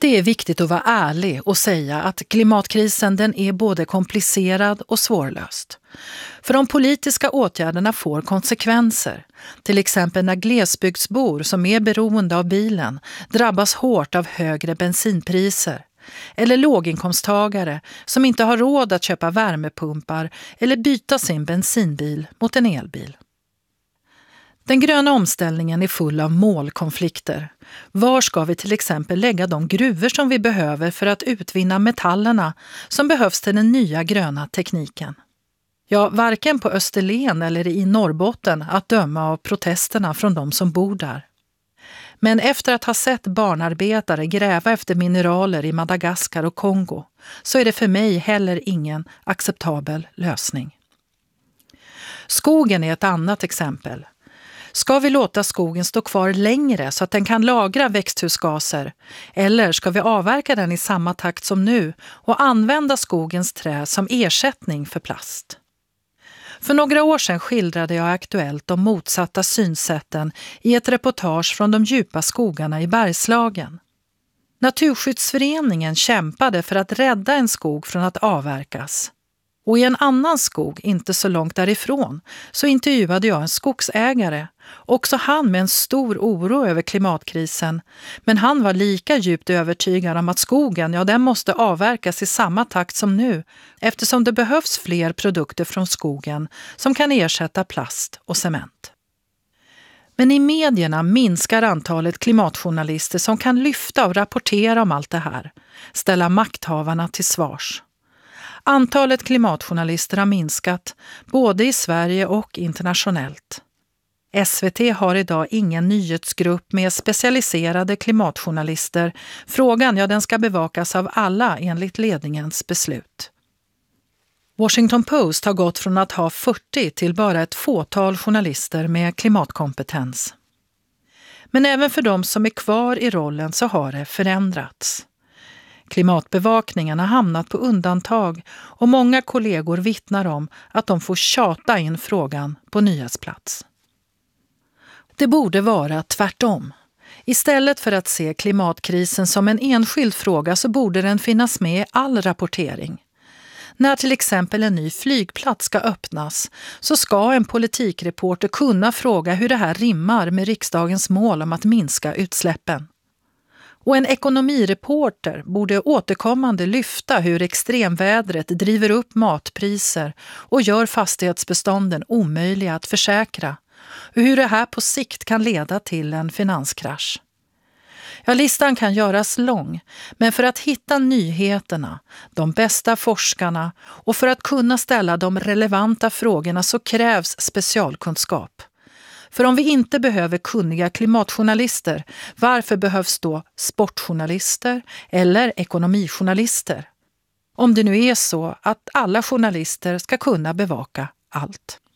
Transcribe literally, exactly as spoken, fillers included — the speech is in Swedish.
Det är viktigt att vara ärlig och säga att klimatkrisen den är både komplicerad och svårlöst. För de politiska åtgärderna får konsekvenser. Till exempel när glesbygdsbor som är beroende av bilen drabbas hårt av högre bensinpriser. Eller låginkomsttagare som inte har råd att köpa värmepumpar eller byta sin bensinbil mot en elbil. Den gröna omställningen är full av målkonflikter. Var ska vi till exempel lägga de gruvor som vi behöver för att utvinna metallerna som behövs till den nya gröna tekniken? Ja, varken på Österlen eller i Norrbotten att döma av protesterna från de som bor där. Men efter att ha sett barnarbetare gräva efter mineraler i Madagaskar och Kongo så är det för mig heller ingen acceptabel lösning. Skogen är ett annat exempel. Ska vi låta skogen stå kvar längre så att den kan lagra växthusgaser? Eller ska vi avverka den i samma takt som nu och använda skogens trä som ersättning för plast? För några år sedan skildrade jag Aktuellt de motsatta synsätten i ett reportage från de djupa skogarna i Bergslagen. Naturskyddsföreningen kämpade för att rädda en skog från att avverkas. Och i en annan skog, inte så långt därifrån, så intervjuade jag en skogsägare. Också han med en stor oro över klimatkrisen. Men han var lika djupt övertygad om att skogen, ja, den måste avverkas i samma takt som nu. Eftersom det behövs fler produkter från skogen som kan ersätta plast och cement. Men i medierna minskar antalet klimatjournalister som kan lyfta och rapportera om allt det här. Ställa makthavarna till svars. Antalet klimatjournalister har minskat både i Sverige och internationellt. S V T har idag ingen nyhetsgrupp med specialiserade klimatjournalister. Frågan, ja, den ska bevakas av alla enligt ledningens beslut. Washington Post har gått från att ha fyrtio till bara ett fåtal journalister med klimatkompetens. Men även för de som är kvar i rollen så har det förändrats. Klimatbevakningen har hamnat på undantag och många kollegor vittnar om att de får tjata in frågan på nyhetsplats. Det borde vara tvärtom. Istället för att se klimatkrisen som en enskild fråga så borde den finnas med i all rapportering. När till exempel en ny flygplats ska öppnas så ska en politikreporter kunna fråga hur det här rimmar med riksdagens mål om att minska utsläppen. Och en ekonomireporter borde återkommande lyfta hur extremvädret driver upp matpriser och gör fastighetsbestånden omöjliga att försäkra och hur det här på sikt kan leda till en finanskrasch. Ja, listan kan göras lång, men för att hitta nyheterna, de bästa forskarna och för att kunna ställa de relevanta frågorna så krävs specialkunskap. För om vi inte behöver kunniga klimatjournalister, varför behövs då sportjournalister eller ekonomijournalister? Om det nu är så att alla journalister ska kunna bevaka allt.